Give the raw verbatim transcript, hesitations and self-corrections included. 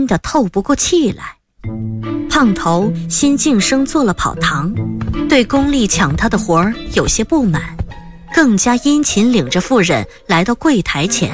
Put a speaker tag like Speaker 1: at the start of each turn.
Speaker 1: 得透不过气来。胖头新晋升做了跑堂，对宫里抢他的活儿有些不满，更加殷勤领着妇人来到柜台前，